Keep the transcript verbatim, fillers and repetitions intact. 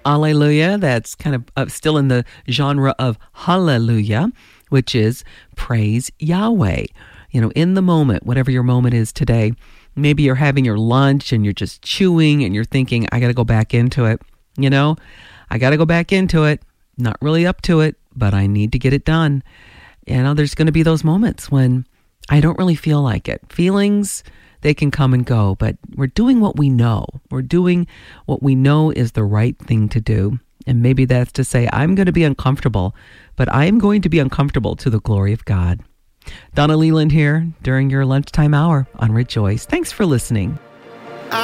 Alleluia. That's kind of uh, still in the genre of hallelujah, which is praise Yahweh. You know, in the moment, whatever your moment is today, maybe you're having your lunch and you're just chewing and you're thinking, I got to go back into it. You know, I got to go back into it. Not really up to it, but I need to get it done. You know, there's going to be those moments when I don't really feel like it. Feelings, they can come and go, but we're doing what we know. We're doing what we know is the right thing to do. And maybe that's to say, I'm going to be uncomfortable, but I am going to be uncomfortable to the glory of God. Donna Leland here during your lunchtime hour on Rejoice. Thanks for listening.